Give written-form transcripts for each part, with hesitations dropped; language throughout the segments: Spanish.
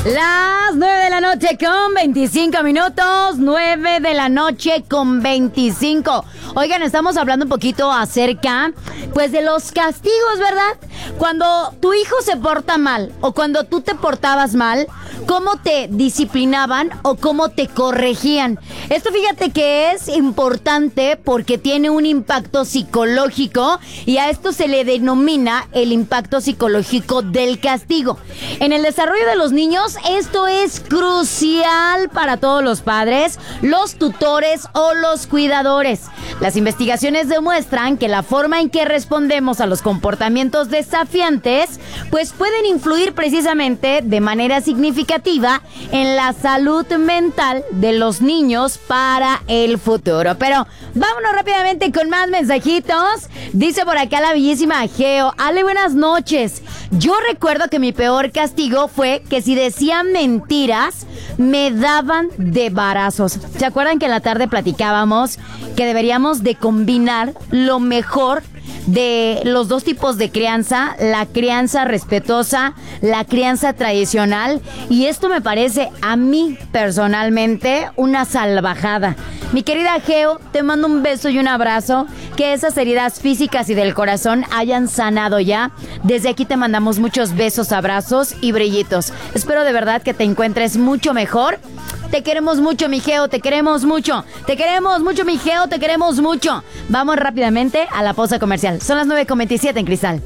Las 9 de la noche con 25 minutos, 9 de la noche con 25. Oigan, estamos hablando un poquito acerca, pues, de los castigos, ¿verdad? Cuando tu hijo se porta mal o cuando tú te portabas mal, ¿cómo te disciplinaban o cómo te corregían? Esto, fíjate que es importante porque tiene un impacto psicológico y a esto se le denomina el impacto psicológico del castigo. En el desarrollo de los niños, esto es crucial para todos los padres, los tutores o los cuidadores. Las investigaciones demuestran que la forma en que respondemos a los comportamientos desafiantes, pues pueden influir precisamente de manera significativa en la salud mental de los niños para el futuro. Pero vámonos rápidamente con más mensajitos. Dice por acá la bellísima Geo: Ale, buenas noches. Yo recuerdo que mi peor castigo fue que si decían mentiras, me daban de varazos. ¿Se acuerdan que en la tarde platicábamos que deberíamos de combinar lo mejor de los dos tipos de crianza, la crianza respetuosa, la crianza tradicional? Y esto me parece a mí personalmente una salvajada. Mi querida Geo, te mando un beso y un abrazo, que esas heridas físicas y del corazón hayan sanado ya. Desde aquí te mandamos muchos besos, abrazos y brillitos. Espero de verdad que te encuentres mucho mejor. Te queremos mucho, mi Geo, te queremos mucho. Te queremos mucho, mi Geo, te queremos mucho. Vamos rápidamente a la pausa comercial. Son las 9:27 en Cristal.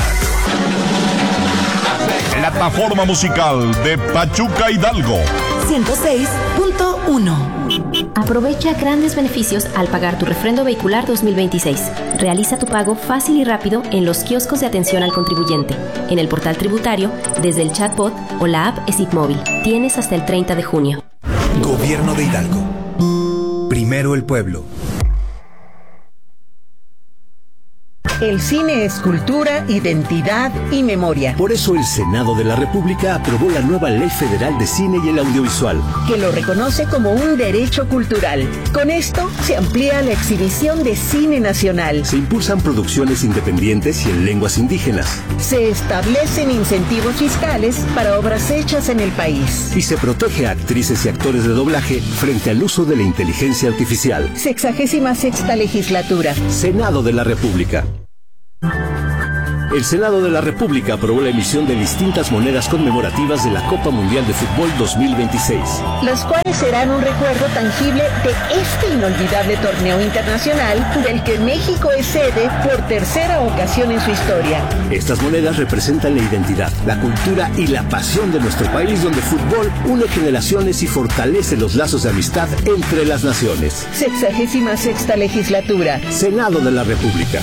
Plataforma musical de Pachuca Hidalgo 106.1. Aprovecha grandes beneficios al pagar tu refrendo vehicular 2026. Realiza tu pago fácil y rápido en los kioscos de atención al contribuyente, en el portal tributario, desde el chatbot o la app ESIC Móvil. Tienes hasta el 30 de junio. Gobierno de Hidalgo. Primero el pueblo. El cine es cultura, identidad y memoria. Por eso el Senado de la República aprobó la nueva Ley Federal de Cine y el Audiovisual, que lo reconoce como un derecho cultural. Con esto se amplía la exhibición de cine nacional. Se impulsan producciones independientes y en lenguas indígenas. Se establecen incentivos fiscales para obras hechas en el país. Y se protege a actrices y actores de doblaje frente al uso de la inteligencia artificial. 66ª legislatura. Senado de la República. El Senado de la República aprobó la emisión de distintas monedas conmemorativas de la Copa Mundial de Fútbol 2026. Los cuales serán un recuerdo tangible de este inolvidable torneo internacional del que México es sede por tercera ocasión en su historia. Estas monedas representan la identidad, la cultura y la pasión de nuestro país, donde el fútbol une generaciones y fortalece los lazos de amistad entre las naciones. 66ª legislatura. Senado de la República.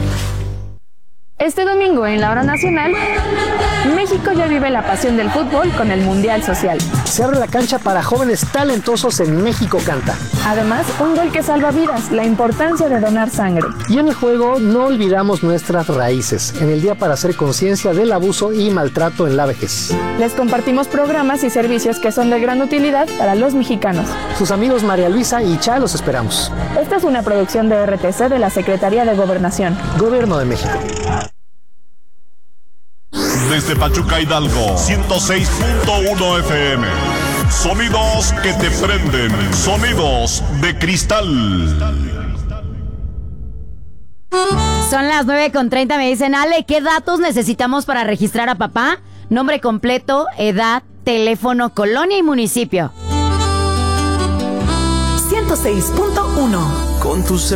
Este domingo en la hora nacional, México ya vive la pasión del fútbol con el Mundial Social. Se abre la cancha para jóvenes talentosos en México Canta. Además, un gol que salva vidas, la importancia de donar sangre. Y en el juego no olvidamos nuestras raíces, en el día para hacer conciencia del abuso y maltrato en la vejez. Les compartimos programas y servicios que son de gran utilidad para los mexicanos. Sus amigos María Luisa y Cha los esperamos. Esta es una producción de RTC de la Secretaría de Gobernación. Gobierno de México. Desde Pachuca Hidalgo 106.1 FM. Sonidos que te prenden. Sonidos de cristal. Son las 9:30, me dicen: Ale, ¿qué datos necesitamos para registrar a papá? Nombre completo, edad, teléfono, colonia y municipio. 106.1. Con tus